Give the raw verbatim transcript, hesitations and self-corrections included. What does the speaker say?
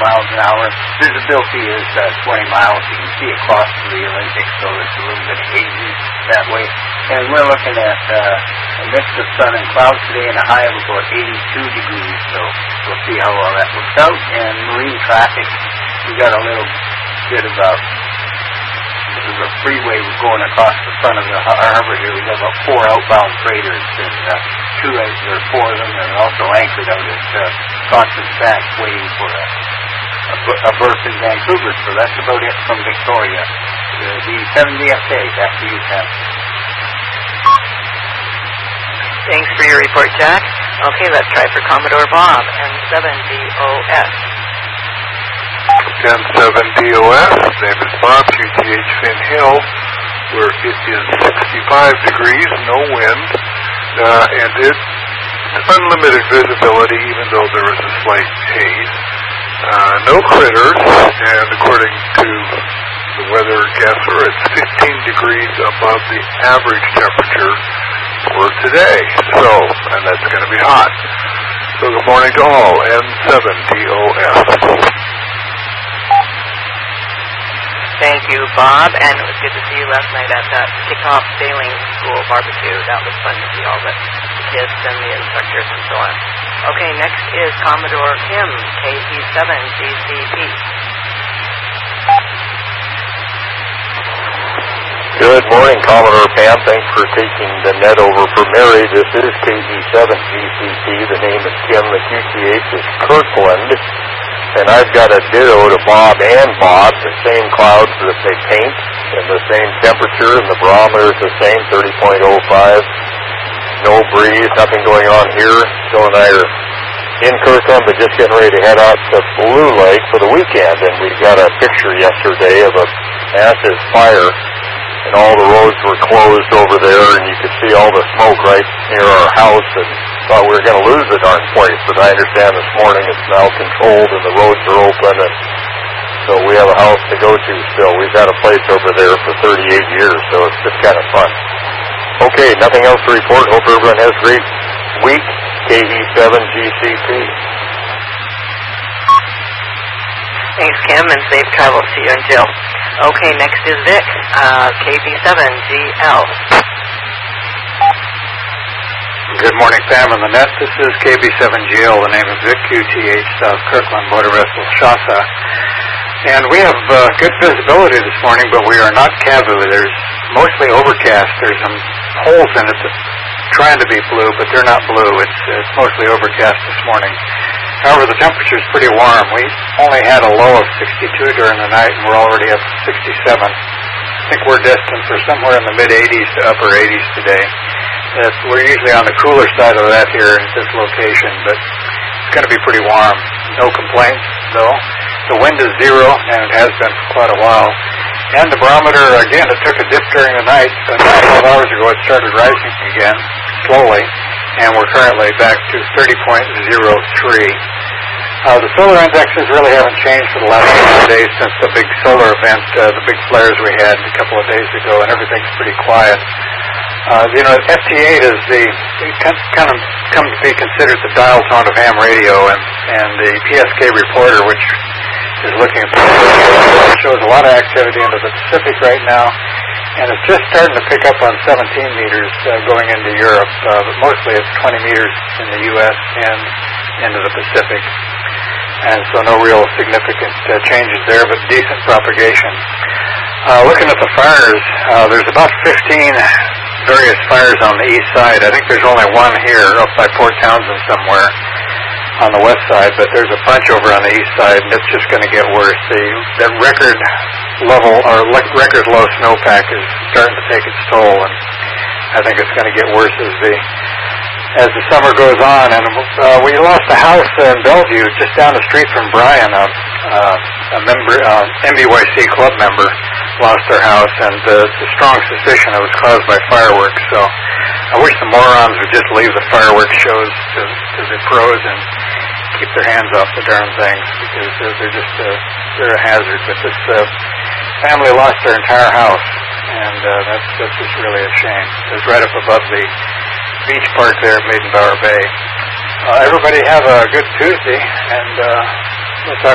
miles an hour. Visibility is uh, twenty miles. You can see across the Olympics, so it's a little bit hazy that way. And we're looking at uh, a mix of sun and clouds today and a high of about eighty-two degrees. So we'll see how well that works out. And marine traffic, we got a little bit of a, this is a freeway going across the front of the harbor here. We got about four outbound freighters, and uh, two of or four of them are also anchored out at uh, Constant Bank waiting for a, a, a berth in Vancouver. So that's about it from Victoria. The, the seven D F A, back to you, Pat. Thanks for your report, Jack. Okay, let's try for Commodore Bob, N seven D O S. N seven D O S, name is Bob, Q T H Finn Hill, where it is sixty-five degrees, no wind, uh, and it's unlimited visibility, even though there is a slight haze. Uh, no critters, and according to the weather guesser, it's fifteen degrees above the average temperature for today. So, and that's going to be hot. So good morning to all, N seven D O S. Thank you, Bob, and it was good to see you last night at that kickoff sailing school barbecue. That was fun to see all the kids and the instructors and so on. Okay, next is Commodore Kim, K P seven G C P. Good morning, Commodore Pam. Thanks for taking the net over for Mary. This is K P seven G C P. The name is Kim. The Q T H is Kirkland. And I've got a ditto to Bob and Bob, the same clouds that they paint, and the same temperature, and the barometer is the same, thirty point oh five. No breeze, nothing going on here. Phil and I are in Kirkland, but just getting ready to head out to Blue Lake for the weekend. And we got a picture yesterday of a massive fire, and all the roads were closed over there, and you could see all the smoke right near our house, and thought we were going to lose the darn place. But I understand this morning it's now controlled and the roads are open, and so we have a house to go to still. We've had a place over there for thirty-eight years, so it's just kind of fun. Okay, nothing else to report. Hope everyone has a great week. K V seven G C P. Thanks, Kim, and safe travels to you and Jill. Okay, next is Vic, uh, K V seven G L. Good morning, Pam on the net. This is K B seven G L, the name of Vic, Q T H, South Kirkland, Motor Vessel, Shasta. And we have uh, good visibility this morning, but we are not cavalier. There's mostly overcast. There's some holes in it that's trying to be blue, but they're not blue. It's, it's mostly overcast this morning. However, the temperature is pretty warm. We only had a low of sixty-two during the night, and we're already up to sixty-seven. I think we're destined for somewhere in the mid-eighties to upper eighties today. It's, we're usually on the cooler side of that here at this location, but it's going to be pretty warm. No complaints, though. The wind is zero, and it has been for quite a while. And the barometer, again, it took a dip during the night. But twelve hours ago, it started rising again, slowly, and we're currently back to thirty point oh three. Uh, the solar indexes really haven't changed for the last couple of days since the big solar event, uh, the big flares we had a couple of days ago, and everything's pretty quiet. Uh, you know, F T eight is the, it kind of come to be considered the dial tone of ham radio, and, and the P S K reporter, which is looking at the shows a lot of activity into the Pacific right now, and it's just starting to pick up on seventeen meters uh, going into Europe, uh, but mostly it's twenty meters in the U S and into the Pacific. And so no real significant uh, changes there, but decent propagation. Uh, looking at the fires, uh, there's about fifteen various fires on the east side. I think there's only one here up by Port Townsend somewhere on the west side, but there's a bunch over on the east side, and it's just going to get worse. The, the record level or le- record low snowpack is starting to take its toll, and I think it's going to get worse as the as the summer goes on. And uh, we lost a house in Bellevue, just down the street from Brian, a, uh, a member, uh, M B Y C club member, lost their house, and uh, the strong suspicion it was caused by fireworks. So I wish the morons would just leave the fireworks shows to, to the pros and keep their hands off the darn things, because uh, they're just uh, they're a hazard. But this uh, family lost their entire house, and uh, that's that's just really a shame. It's right up above the beach park there at Maidenbower Bay. Uh, everybody have a good Tuesday, and uh, we'll talk